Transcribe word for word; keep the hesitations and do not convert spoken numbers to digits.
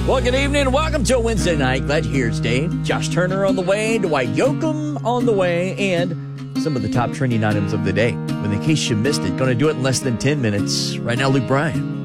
Well, good evening and welcome to a Wednesday night. Glad you're here today. Josh Turner on the way, Dwight Yoakam on the way, and some of the top trending items of the day. But in case you missed it, going to do it in less than ten minutes. Right now, Luke Bryan.